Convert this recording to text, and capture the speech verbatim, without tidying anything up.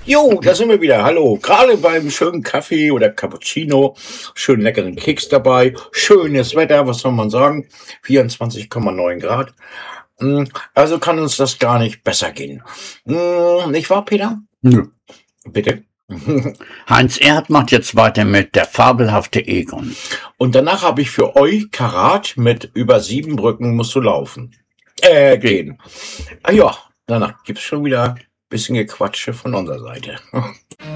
Jo, da sind wir wieder. Hallo. Gerade beim schönen Kaffee oder Cappuccino. Schön leckeren Keks dabei. Schönes Wetter, was soll man sagen? vierundzwanzig Komma neun Grad. Mm, Also kann uns das gar nicht besser gehen. Mm, Nicht wahr, Peter? Nö. Bitte? Heinz Erhardt macht jetzt weiter mit Der fabelhafte Egon. Und danach habe ich für euch Karat mit Über sieben Brücken musst du laufen. Äh, gehen. Ah ja, danach gibt's schon wieder ein bisschen Gequatsche von unserer Seite.